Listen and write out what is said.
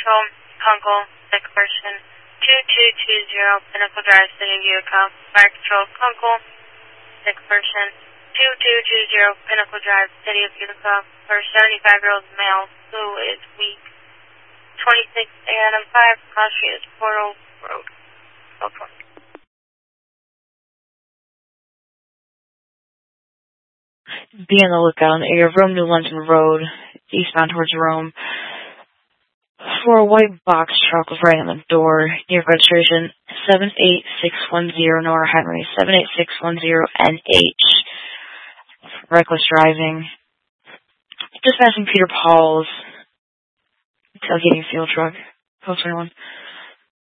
Patrol, Kunkel, sick person, 2220 Pinnacle Drive, City of Utica. Fire Patrol, Kunkel, sick person, 2220 Pinnacle Drive, City of Utica. For 75-year-old male who is weak. 26 Adam 5, Cross Street is Portal Road. Okay. Be on the lookout on the area of Rome, New London Road, eastbound towards Rome, for a white box truck with writing on the door, near registration 78610, Nora Henry, 78610NH. Reckless driving. Just passing Peter Paul's tailgating field truck. Post 21.